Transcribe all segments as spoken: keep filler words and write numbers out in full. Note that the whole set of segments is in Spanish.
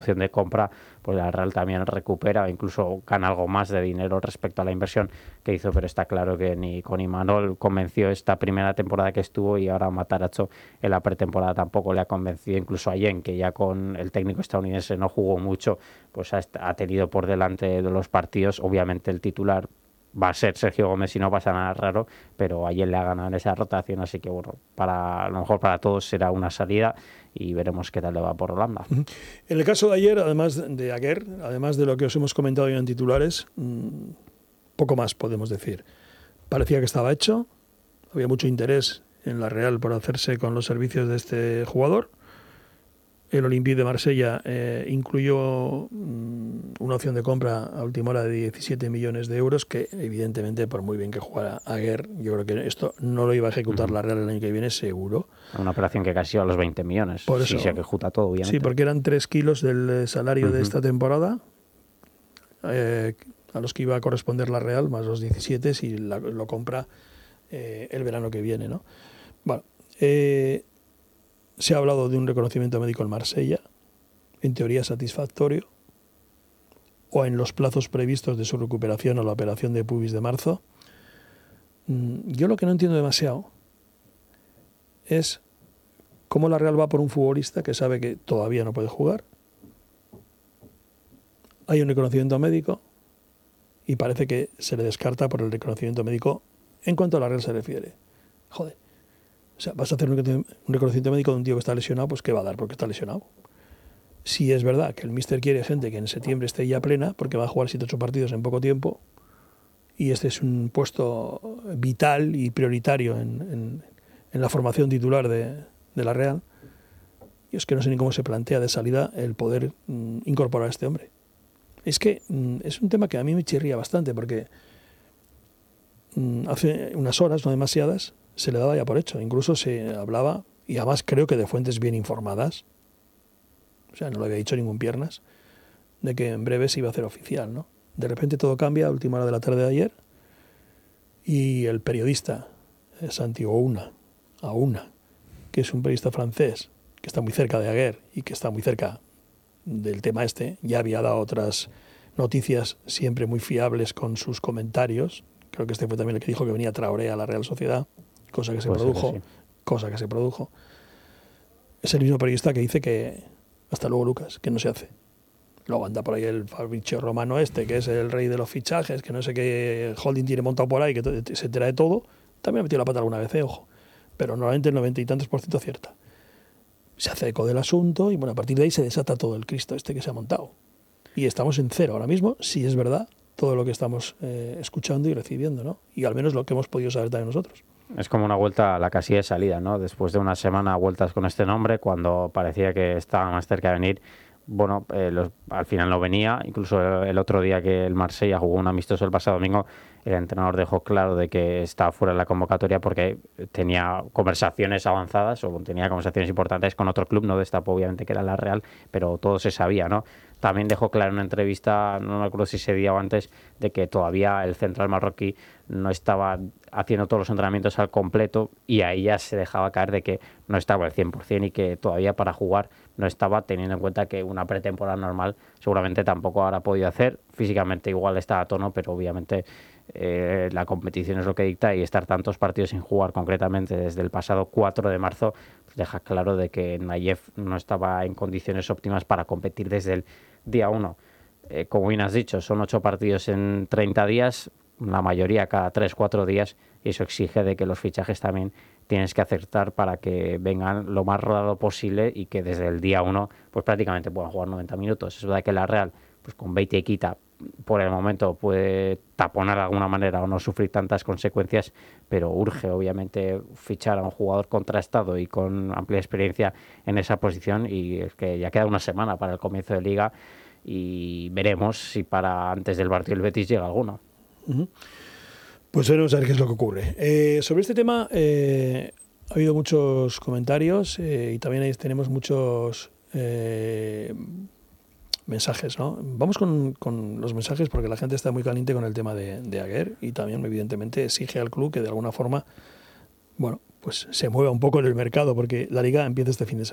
opción de compra, pues la Real también recupera o incluso gana algo más de dinero respecto a la inversión que hizo, pero está claro que ni con Imanol convenció esta primera temporada que estuvo, y ahora Matarazzo en la pretemporada tampoco le ha convencido, incluso a Jen, que ya con el técnico estadounidense no jugó mucho, pues ha, ha tenido por delante de los partidos. Obviamente el titular va a ser Sergio Gómez y no pasa nada raro, pero ayer le ha ganado en esa rotación, así que bueno, para a lo mejor para todos será una salida y veremos qué tal le va por Holanda. En el caso de ayer, además de Aguer, además de lo que os hemos comentado hoy en titulares, poco más podemos decir. Parecía que estaba hecho, había mucho interés en la Real por hacerse con los servicios de este jugador. El Olympique de Marsella eh, incluyó mmm, una opción de compra a última hora de diecisiete millones de euros, que evidentemente, por muy bien que jugara Aguer, yo creo que esto no lo iba a ejecutar uh-huh. la Real el año que viene, seguro. Una operación que casi iba a los veinte millones, por eso, si se ejecuta todo, obviamente. Sí, porque eran tres kilos del salario uh-huh. de esta temporada, eh, a los que iba a corresponder la Real, más los diecisiete si la, lo compra eh, el verano que viene, ¿no? Bueno, eh... se ha hablado de un reconocimiento médico en Marsella, en teoría satisfactorio, o en los plazos previstos de su recuperación o la operación de pubis de marzo. Yo lo que no entiendo demasiado es cómo la Real va por un futbolista que sabe que todavía no puede jugar. Hay un reconocimiento médico y parece que se le descarta por el reconocimiento médico en cuanto a la Real se refiere. Joder. O sea, vas a hacer un reconocimiento médico de un tío que está lesionado, pues ¿qué va a dar? Porque está lesionado. Si es verdad que el míster quiere gente que en septiembre esté ya plena, porque va a jugar siete u ocho partidos en poco tiempo, y este es un puesto vital y prioritario en, en, en la formación titular de, de la Real, y es que no sé ni cómo se plantea de salida el poder mm, incorporar a este hombre. Es que mm, es un tema que a mí me chirría bastante, porque mm, hace unas horas, no demasiadas, se le daba ya por hecho. Incluso se hablaba, y además creo que de fuentes bien informadas, o sea, no lo había dicho ningún piernas, de que en breve se iba a hacer oficial, ¿no? De repente todo cambia a última hora de la tarde de ayer y el periodista Santi Ouna, Auna, que es un periodista francés que está muy cerca de Aguer y que está muy cerca del tema este, ya había dado otras noticias siempre muy fiables con sus comentarios. Creo que este fue también el que dijo que venía Traoré a la Real Sociedad, cosa que se pues produjo, que sí. cosa que se produjo. Es el mismo periodista que dice que, hasta luego Lucas, que no se hace. Luego anda por ahí el Fabrizio Romano este, que es el rey de los fichajes, que no sé qué holding tiene montado por ahí, que se entera de todo. También ha metido la pata alguna vez, eh, ojo. Pero normalmente el noventa y tantos por ciento acierta. Se hace eco del asunto y bueno, a partir de ahí se desata todo el Cristo este que se ha montado. Y estamos en cero ahora mismo, si es verdad, todo lo que estamos eh, escuchando y recibiendo, ¿no? Y al menos lo que hemos podido saber también nosotros. Es como una vuelta a la casilla de salida, ¿no? Después de una semana vueltas con este nombre, cuando parecía que estaba más cerca de venir, bueno, eh, los, al final no venía. Incluso el otro día que el Marsella jugó un amistoso el pasado domingo, el entrenador dejó claro de que estaba fuera de la convocatoria porque tenía conversaciones avanzadas o tenía conversaciones importantes con otro club, no destapó obviamente que era la Real, pero todo se sabía, ¿no? También dejó claro en una entrevista, no me acuerdo si ese día o antes, de que todavía el central marroquí no estaba haciendo todos los entrenamientos al completo y ahí ya se dejaba caer de que no estaba al cien por ciento y que todavía para jugar no estaba, teniendo en cuenta que una pretemporada normal seguramente tampoco habrá podido hacer. Físicamente igual está a tono, pero obviamente eh, la competición es lo que dicta y estar tantos partidos sin jugar concretamente desde el pasado cuatro de marzo pues deja claro de que Nayef no estaba en condiciones óptimas para competir desde el día uno. Eh, como bien has dicho, son ocho partidos en treinta días, la mayoría cada tres cuatro días, y eso exige de que los fichajes también tienes que acertar para que vengan lo más rodado posible y que desde el día uno pues prácticamente puedan jugar noventa minutos. Es verdad que la Real pues con Beite y Quita por el momento puede taponar de alguna manera o no sufrir tantas consecuencias, pero urge obviamente fichar a un jugador contrastado y con amplia experiencia en esa posición, y es que ya queda una semana para el comienzo de Liga y veremos si para antes del partido del Betis llega alguno. Uh-huh. Pues veremos a ver qué es lo que ocurre. Eh, sobre este tema eh, ha habido muchos comentarios eh, y también ahí tenemos muchos eh, mensajes, ¿no? Vamos con, con los mensajes porque la gente está muy caliente con el tema de, de Aguer y también evidentemente exige al club que de alguna forma, bueno, pues se mueva un poco en el mercado porque la Liga empieza este fin de semana.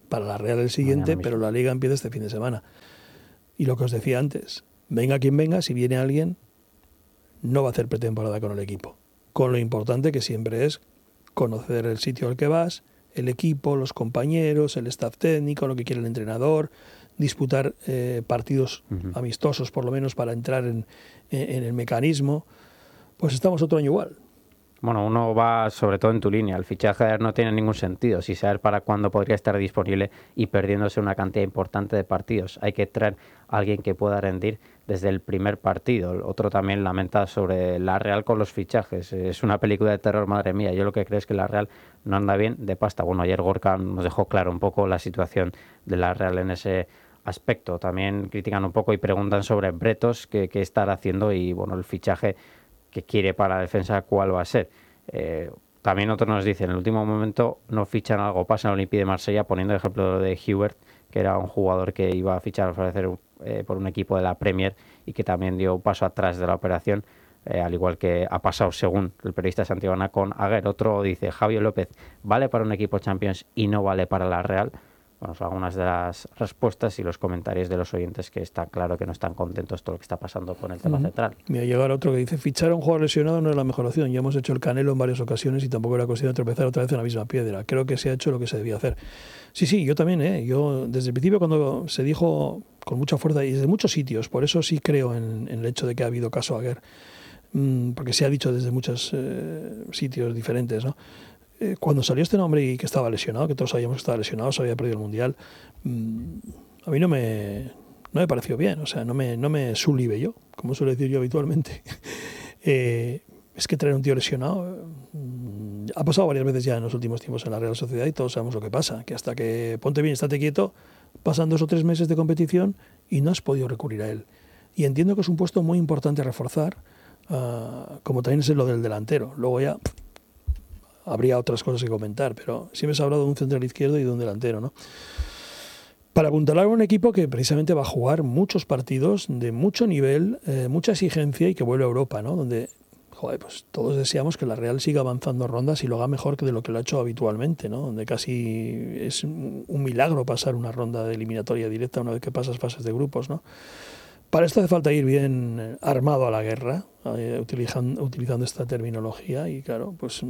para la Real el siguiente, pero la Liga empieza este fin de semana. Y lo que os decía antes, venga quien venga, si viene alguien, no va a hacer pretemporada con el equipo. Con lo importante que siempre es conocer el sitio al que vas, el equipo, los compañeros, el staff técnico, lo que quiere el entrenador, disputar eh, partidos uh-huh. amistosos por lo menos para entrar en, en, en el mecanismo. Pues estamos otro año igual. Bueno, uno va sobre todo en tu línea. El fichaje no tiene ningún sentido si saber para cuándo podría estar disponible y perdiéndose una cantidad importante de partidos. Hay que traer a alguien que pueda rendir desde el primer partido. Otro también lamenta sobre la Real con los fichajes. Es una película de terror, madre mía. Yo lo que creo es que la Real no anda bien de pasta. Bueno, ayer Gorka nos dejó claro un poco la situación de la Real en ese aspecto. También critican un poco y preguntan sobre Bretos, qué, qué estará haciendo y bueno, el fichaje que quiere para la defensa, cuál va a ser. Eh, también otros nos dicen, en el último momento no fichan algo, pasa en el Olympique de Marsella, poniendo el ejemplo de Hubert, que era un jugador que iba a fichar al parecer eh, por un equipo de la Premier y que también dio un paso atrás de la operación, eh, al igual que ha pasado, según el periodista Santiago Ana, con Aguer. Otro dice, Javier López, ¿vale para un equipo Champions y no vale para la Real? Bueno, son algunas de las respuestas y los comentarios de los oyentes que está claro que no están contentos todo lo que está pasando con el tema uh-huh. central. Mira, llegar otro que dice, fichar a un jugador lesionado no es la mejor opción. Ya hemos hecho el Canelo en varias ocasiones y tampoco era cuestión de tropezar otra vez en la misma piedra. Creo que se ha hecho lo que se debía hacer. Sí, sí, yo también, ¿eh? Yo desde el principio cuando se dijo con mucha fuerza y desde muchos sitios, por eso sí creo en, en el hecho de que ha habido caso Aguer, mmm, porque se ha dicho desde muchos eh, sitios diferentes, ¿no? Cuando salió este nombre y que estaba lesionado, que todos sabíamos que estaba lesionado, se había perdido el Mundial, mmm, a mí no me, no me pareció bien, o sea, no me, no me sulibe yo, como suelo decir yo habitualmente. eh, es que traer un tío lesionado mmm, ha pasado varias veces ya en los últimos tiempos en la Real Sociedad y todos sabemos lo que pasa, que hasta que ponte bien, estate quieto, pasan dos o tres meses de competición y no has podido recurrir a él. Y entiendo que es un puesto muy importante a reforzar, uh, como también es lo del delantero. Luego ya habría otras cosas que comentar, pero siempre se ha hablado de un central izquierdo y de un delantero, ¿no? Para apuntalar a un equipo que precisamente va a jugar muchos partidos de mucho nivel, eh, mucha exigencia y que vuelve a Europa, ¿no? Donde, joder, pues todos deseamos que la Real siga avanzando rondas y lo haga mejor que de lo que lo ha hecho habitualmente, ¿no? Donde casi es un milagro pasar una ronda de eliminatoria directa una vez que pasas fases de grupos, ¿no? Para esto hace falta ir bien armado a la guerra, eh, utilizando, utilizando esta terminología y claro, pues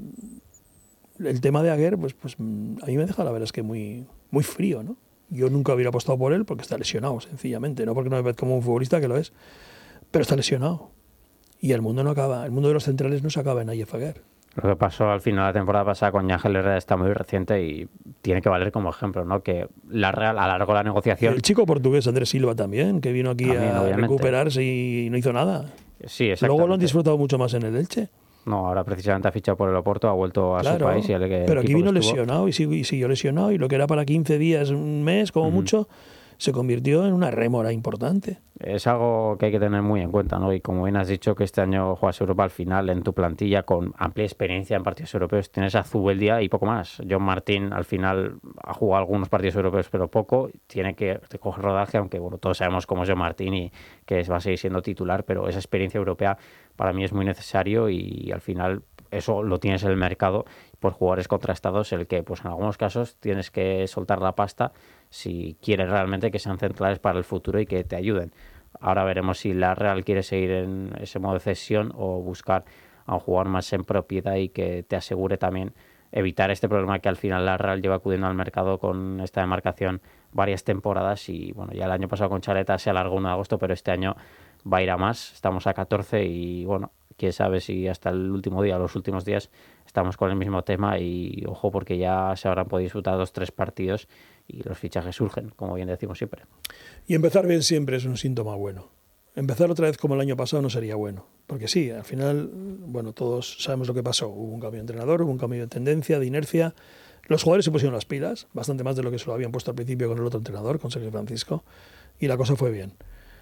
el tema de Aguer, pues, pues a mí me deja la verdad es que muy, muy frío, ¿no? Yo nunca hubiera apostado por él porque está lesionado, sencillamente, no porque no me ve como un futbolista que lo es, pero está lesionado. Y el mundo no acaba, el mundo de los centrales no se acaba en Nayef Aguer. Lo que pasó al final de la temporada pasada con Ángel Herrera está muy reciente y tiene que valer como ejemplo, ¿no? Que la Real alargó la negociación. El chico portugués Andrés Silva también, que vino aquí también, a obviamente. recuperarse y no hizo nada. Sí, exactamente. Luego lo han disfrutado mucho más en el Elche. No, ahora precisamente ha fichado por el Oporto, ha vuelto a claro, su país. Y el, el pero aquí vino que lesionado y siguió, y siguió lesionado y lo que era para quince días, un mes como uh-huh. mucho, se convirtió en una rémora importante. Es algo que hay que tener muy en cuenta, ¿no? Y como bien has dicho, que este año juegas Europa al final en tu plantilla con amplia experiencia en partidos europeos. Tienes a Zubeldia y poco más. John Martín al final ha jugado algunos partidos europeos, pero poco. Tiene que coger rodaje, aunque bueno, todos sabemos cómo es John Martín y que va a seguir siendo titular, pero esa experiencia europea para mí es muy necesario y al final eso lo tienes en el mercado por jugadores contrastados, el que pues en algunos casos tienes que soltar la pasta si quieres realmente que sean centrales para el futuro y que te ayuden. Ahora veremos si la Real quiere seguir en ese modo de cesión o buscar a un jugador más en propiedad y que te asegure también evitar este problema que al final la Real lleva acudiendo al mercado con esta demarcación varias temporadas y bueno, ya el año pasado con Chareta se alargó uno de agosto, pero este año va a ir a más, estamos a catorce y bueno, quién sabe si hasta el último día, los últimos días estamos con el mismo tema y ojo porque ya se habrán podido disfrutar dos, tres partidos y los fichajes surgen, como bien decimos siempre. Y empezar bien siempre es un síntoma bueno. Empezar otra vez como el año pasado no sería bueno, porque sí, al final, bueno, todos sabemos lo que pasó. Hubo un cambio de entrenador, hubo un cambio de tendencia, de inercia. Los jugadores se pusieron las pilas, bastante más de lo que se lo habían puesto al principio con el otro entrenador, con Sergio Francisco, y la cosa fue bien.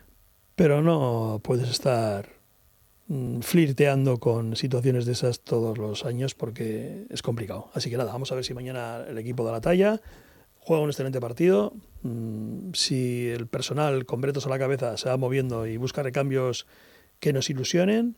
Pero no puedes estar mmm, flirteando con situaciones de esas todos los años porque es complicado. Así que nada, vamos a ver si mañana el equipo da la talla, juega un excelente partido. Mmm, si el personal con Bretos a la cabeza se va moviendo y busca recambios que nos ilusionen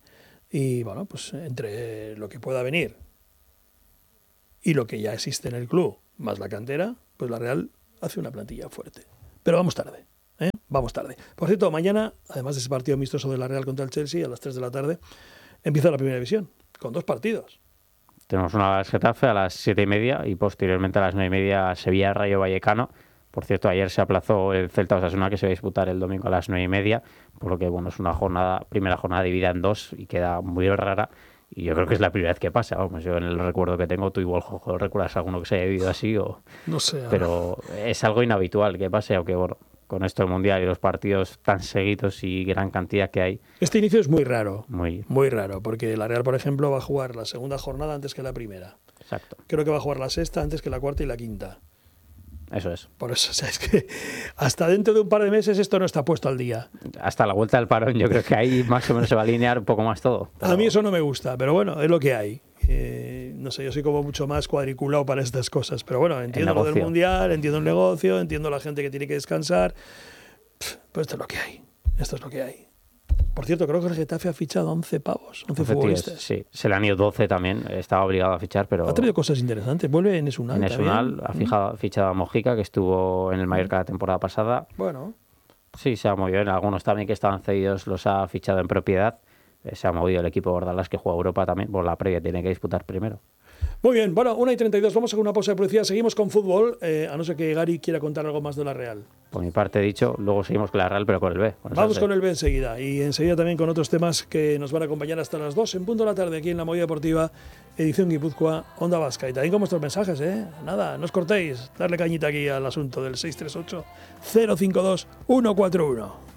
y bueno, pues entre lo que pueda venir y lo que ya existe en el club, más la cantera, pues la Real hace una plantilla fuerte. Pero vamos tarde, ¿eh? Vamos tarde. Por cierto, mañana, además de ese partido amistoso de la Real contra el Chelsea, a las tres de la tarde, empieza la primera división, con dos partidos. Tenemos una a las Getafe a las siete y media y posteriormente a las nueve y media Sevilla Rayo Vallecano. Por cierto, ayer se aplazó el Celta Osasuna, que se va a disputar el domingo a las nueve y media, por lo que bueno, es una jornada, primera jornada dividida en dos y queda muy rara. Y yo creo que es la primera vez que pasa. Vamos, yo en el recuerdo que tengo, tú igual, Jojo, ¿recuerdas alguno que se haya vivido así? O... No sé. Pero es algo inhabitual que pase, aunque bueno, con esto del Mundial y los partidos tan seguidos y gran cantidad que hay. Este inicio es muy raro. Muy, muy raro, porque la Real, por ejemplo, va a jugar la segunda jornada antes que la primera. Exacto. Creo que va a jugar la sexta antes que la cuarta y la quinta. Eso es. Por eso, o sea, es que hasta dentro de un par de meses esto no está puesto al día. Hasta la vuelta del parón yo creo que ahí más o menos se va a alinear un poco más todo. Pero... A mí eso no me gusta, pero bueno, es lo que hay. Eh, no sé, yo soy como mucho más cuadriculado para estas cosas. Pero bueno, entiendo lo del Mundial, entiendo el negocio, entiendo la gente que tiene que descansar. Pff, pues esto es lo que hay. Esto es lo que hay. Por cierto, creo que el Getafe ha fichado once pavos, once futbolistas. Sí, se le han ido doce también, estaba obligado a fichar, pero... Ha traído cosas interesantes, vuelve en Esunal En Esunal ha fijado, fichado a Mojica, que estuvo en el Mallorca la temporada pasada. Bueno. Sí, se ha movido, en algunos también que estaban cedidos los ha fichado en propiedad. Se ha movido el equipo de Bordalas, que juega Europa también, por la previa tiene que disputar primero. Muy bien, bueno, una y treinta y dos, vamos a una pausa de publicidad, seguimos con fútbol, eh, a no ser que Gary quiera contar algo más de la Real. Por mi parte he dicho, luego seguimos con la Real, pero con el B. Con vamos con el B enseguida, y enseguida también con otros temas que nos van a acompañar hasta las dos en punto de la tarde aquí en La Movida Deportiva, edición Guipúzcoa, Onda Vasca. Y también con vuestros mensajes, ¿eh? Nada, no os cortéis, darle cañita aquí al asunto del seis tres ocho, cero cinco dos, uno cuatro uno.